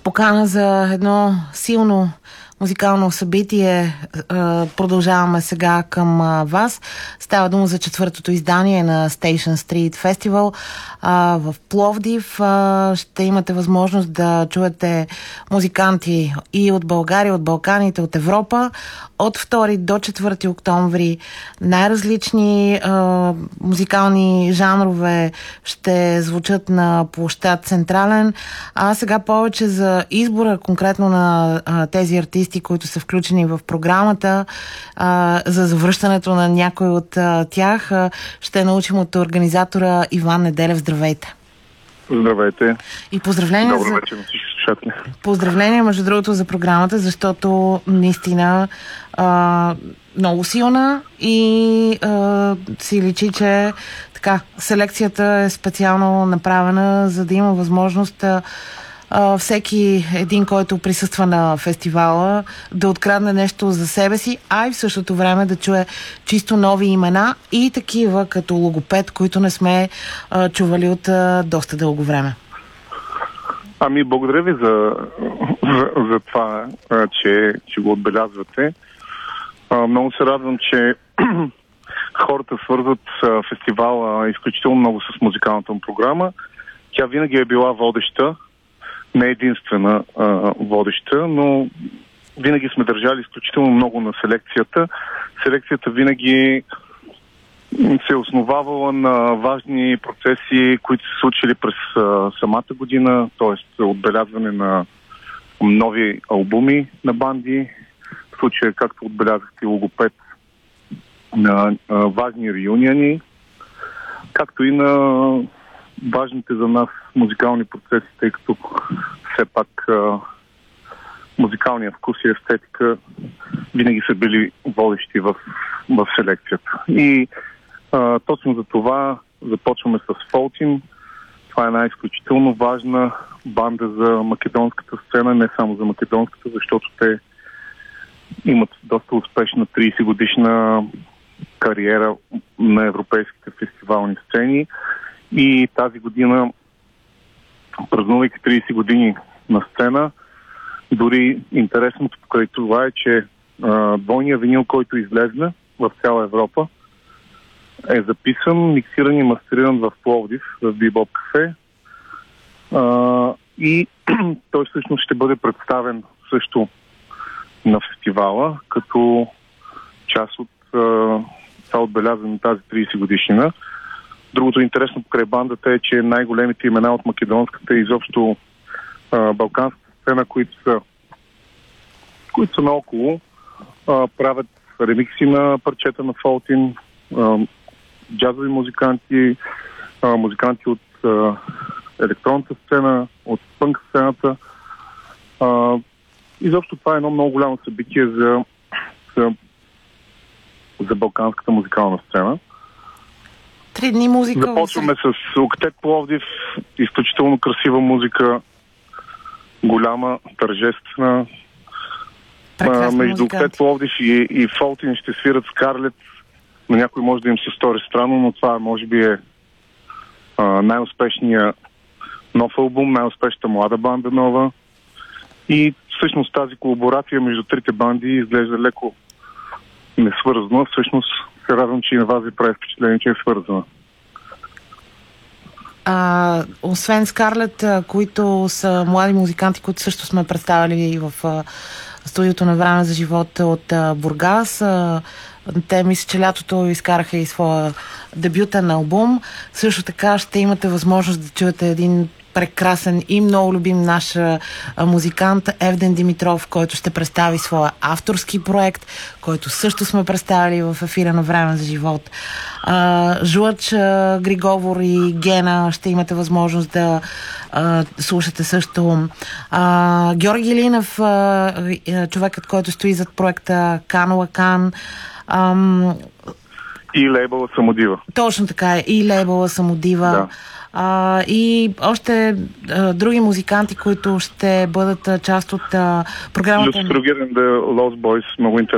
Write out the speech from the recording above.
покана за едно силно музикално събитие. Продължаваме сега към вас. Става дума за четвъртото издание на Station Street Festival в Пловдив. Ще имате възможност да чуете музиканти и от България, от Балканите, от Европа. От 2 до 4 октомври най-различни музикални жанрове ще звучат на площад Централен. А сега повече за избора конкретно на тези артисти, които са включени в програмата, за завръщането на някой от тях, ще научим от организатора Иван Неделев. Здравейте! Здравейте! И поздравления Добър вечер на всички слушатели. Поздравления, между другото, за програмата, защото наистина много силна и си личи, че така, селекцията е специално направена, за да има възможност всеки един, който присъства на фестивала, да открадне нещо за себе си, а и в същото време да чуе чисто нови имена и такива като Логопед, които не сме чували от доста дълго време. Ами, благодаря ви за това, че го отбелязвате. Много се радвам, че хората свързват фестивала изключително много с музикалната му програма. Тя винаги е била водеща, не единствена водеща, но винаги сме държали изключително много на селекцията. Селекцията винаги се е основавала на важни процеси, които се случили през самата година, т.е. отбелязване на нови албуми на банди, в случая, както отбелязахте, Логопед, на важни реюниони, както и на важните за нас музикални процеси, тъй като все пак музикалния вкус и естетика винаги са били водещи в селекцията. И точно за това започваме с Фолтин. Това е една изключително важна банда за македонската сцена, не само за македонската, защото те имат доста успешна 30 годишна кариера на европейските фестивални сцени. И тази година, празнувайки 30 години на сцена, дори интересното покрай това е, че двойният винил, който излезна в цяла Европа, е записан, миксиран и мастериран в Пловдив, в Бибоп кафе. И той всъщност ще бъде представен също на фестивала, като част от това отбелязване на тази 30 годишнина. Другото интересно покрай бандата е, че най-големите имена от македонската и изобщо балканската сцена, които са наоколо, правят ремикси на парчета на Фолтин, джазови музиканти, музиканти от електронната сцена, от пънк сцената. Изобщо това е едно много голямо събитие за балканската музикална сцена. 3 дни музика. Започваме с Октет Пловдив, изключително красива музика, голяма, тържествена. Между Октет Пловдив и Фолтин ще свират Скарлет. На някой може да им се стори странно, но това може би е най-успешният нов албум, най-успешната млада банда нова. И всъщност тази колаборация между трите банди изглежда леко несвързана. Всъщност се радвам, че и на вас ви прави впечатление, че е свързана. Освен Скарлет, които са млади музиканти, които също сме представили в студиото на Време за живот от Бургас. Те мисля, че лятото изкараха и своя дебютен албум. Също така ще имате възможност да чуете един прекрасен и много любим наш музикант Евден Димитров, който ще представи своя авторски проект, който също сме представили в ефира на Време за живот. Жлъч, Григовор и Гена ще имате възможност да слушате също. Георги Линев, човекът, който стои зад проекта Кан Лакан. И лейбъла Самодива. Точно така е. И лейбъла Самодива. Да. И още други музиканти, които ще бъдат част от програмата. Люс Фругер and the Lost Boys, много интересно.